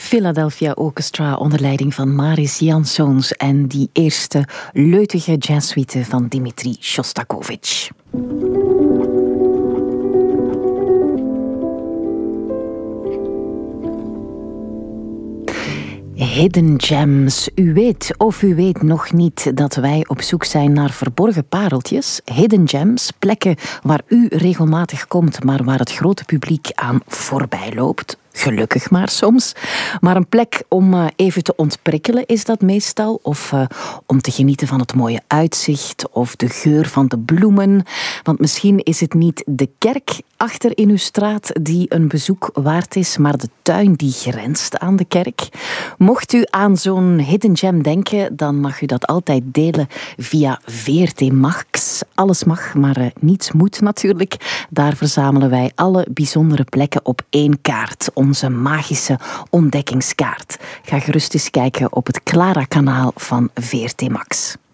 Philadelphia Orchestra onder leiding van Maris Jansons en die eerste leutige jazzsuite van Dmitri Shostakovich. Hidden Gems. U weet of u weet nog niet dat wij op zoek zijn naar verborgen pareltjes. Hidden Gems, plekken waar u regelmatig komt, maar waar het grote publiek aan voorbij loopt. Gelukkig maar soms. Maar een plek om even te ontprikkelen is dat meestal. Of om te genieten van het mooie uitzicht of de geur van de bloemen. Want misschien is het niet de kerk achter in uw straat die een bezoek waard is, maar de tuin die grenst aan de kerk. Mocht u aan zo'n hidden gem denken, dan mag u dat altijd delen via VRT Max. Alles mag, maar niets moet natuurlijk. Daar verzamelen wij alle bijzondere plekken op één kaart. Onze magische ontdekkingskaart. Ga gerust eens kijken op het Clara-kanaal van VRT Max.